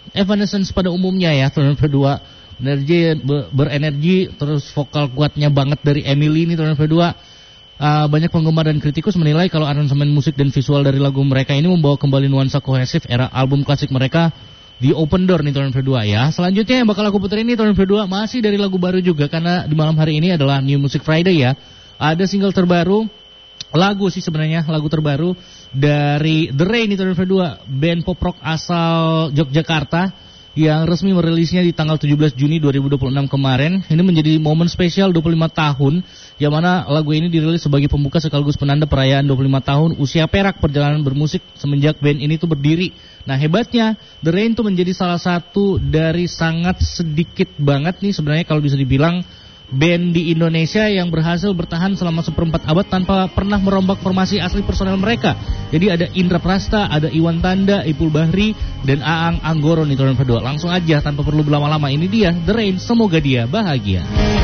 Evanescence pada umumnya ya, tahun kedua. Berenergi, terus vokal kuatnya banget dari Emily ini tahun kedua. Banyak penggemar dan kritikus menilai kalau aransemen musik dan visual dari lagu mereka ini membawa kembali nuansa kohesif era album klasik mereka di Open Door nih tahun kedua ya. Selanjutnya yang bakal aku puterin ini tahun kedua masih dari lagu baru juga, karena di malam hari ini adalah New Music Friday ya. Ada single terbaru, lagu terbaru dari The Rain tahun kedua, band pop rock asal Yogyakarta yang resmi merilisnya di tanggal 17 Juni 2026 kemarin. Ini menjadi momen spesial 25 tahun, yang mana lagu ini dirilis sebagai pembuka sekaligus penanda perayaan 25 tahun usia perak perjalanan bermusik semenjak band ini tuh berdiri. Nah hebatnya, The Rain tuh menjadi salah satu dari sangat sedikit banget nih sebenarnya kalau bisa dibilang band di Indonesia yang berhasil bertahan selama seperempat abad tanpa pernah merombak formasi asli personel mereka. Jadi ada Indra Prasta, ada Iwan Tanda, Ipul Bahri, dan Aang Anggoro nih tahun kedua. Langsung aja tanpa perlu berlama-lama, ini dia The Rain, semoga dia bahagia.